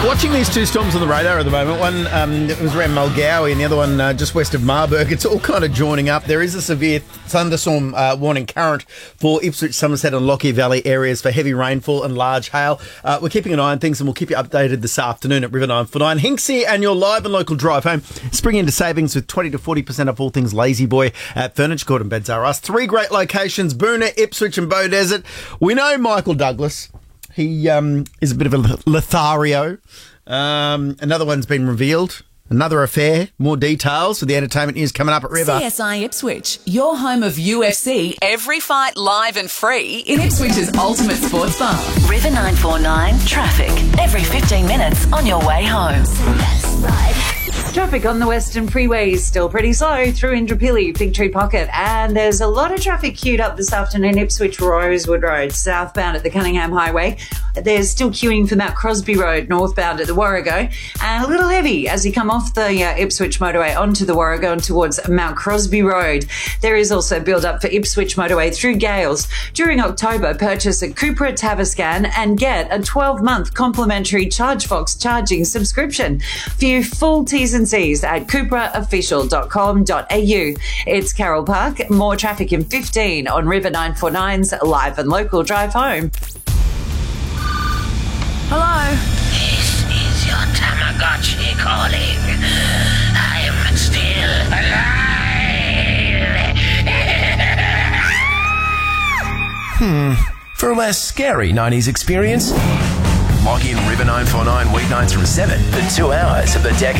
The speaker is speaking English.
Watching these two storms on the radar at the moment. One was around Mulgowie and the other one just west of Marburg. It's all kind of joining up. There is a severe thunderstorm warning current for Ipswich, Somerset and Lockyer Valley areas for heavy rainfall and large hail. We're keeping an eye on things and we'll keep you updated this afternoon at River 949. Hinksy and your live and local drive home. Spring into savings with 20 to 40% off all things Lazy Boy at Furniture Court and Beds R Us. 3 great locations, Boonah, Ipswich and Beaudesert. We know Michael Douglas. He is a bit of a Lothario. Another one's been revealed. Another affair. More details with the entertainment news coming up at River. CSI Ipswich, your home of UFC. Every fight live and free in Ipswich's ultimate sports bar. River 949 traffic. Every 15 minutes on your way home. Traffic on the Western Freeway is still pretty slow through Indooroopilly, Big Tree Pocket, and there's a lot of traffic queued up this afternoon, Ipswich Rosewood Road, southbound at the Cunningham Highway. There's still queuing for Mount Crosby Road, northbound at the Warrego, and a little heavy as you come off the Ipswich motorway onto the Warrego and towards Mount Crosby Road. There is also build-up for Ipswich motorway through Gales. During October, purchase a Cupra Tavascan and get a 12-month complimentary ChargeFox charging subscription. View full T's and C's at cupraofficial.com.au. It's Carroll Park. More traffic in 15 on River 949's live and local drive home. Hello? This is your Tamagotchi calling. I am still alive. For a less scary 90s experience, log in River 949 weeknights from 7 for 2 hours of the decade.